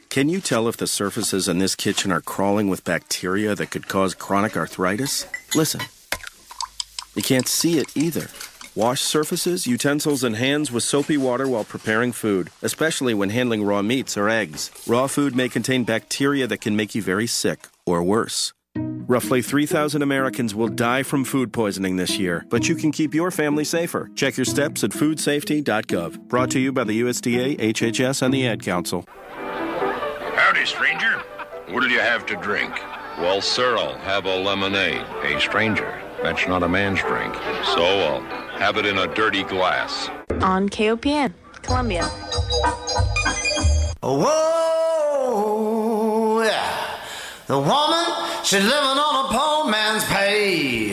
Can you tell if the surfaces in this kitchen are crawling with bacteria that could cause chronic arthritis? Listen. You can't see it either. Wash surfaces, utensils, and hands with soapy water while preparing food, especially when handling raw meats or eggs. Raw food may contain bacteria that can make you very sick, or worse. Roughly 3,000 Americans will die from food poisoning this year, but you can keep your family safer. Check your steps at foodsafety.gov. Brought to you by the USDA, HHS, and the Ad Council. Howdy, stranger. What'll you have to drink? Well, sir, I'll have a lemonade. Hey, stranger, that's not a man's drink. So I'll have it in a dirty glass. On KOPN, Columbia. Whoa, yeah. The woman, she's living on a poor man's pay.